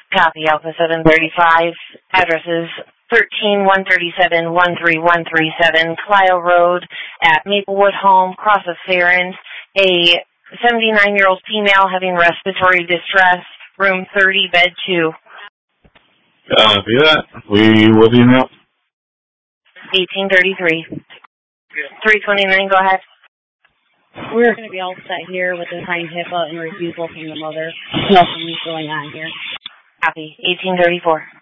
Copy, Alpha 735. Addresses 13137-13137 Clio Road at Maplewood Home, Cross of Farron. A 79-year-old female having respiratory distress, room 30, bed 2. Copy that. We will be in route. 1833. 329, go ahead. We're going to be all set here with the signed HIPAA and refusal from the mother. Nothing going on here. Copy, 1834.